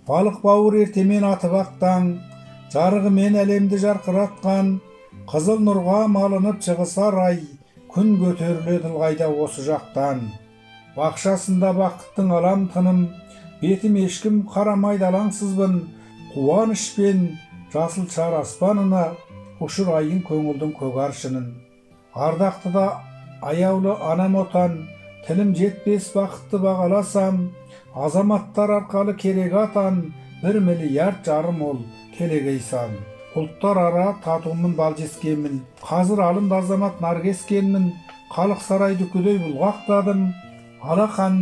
Балық бауыр ертемен атып ақтаң, жарығымен әлемді жарқыратқан, қызыл нұрға малынып шығысар ай, күн көтеріледі ылғайда осы жақтан. Бақшасында бақыттың алам тыным, бетім ешкім қарамайды алаңсызбын, қуанышпен жасыл шар аспанына ұшырайын көңілдің көк аршынын. Ардақты да аяулы анам отан, тілім жетпес бақытты бағаласам, азаматтар арқалы керек атан, 1,5 миллиард ол келегей сан. Ұлттар ара татумын балжескенмін, қазір алымды азамат нар кескенмін, халық сарайды күдей бұлғақтадым, алақан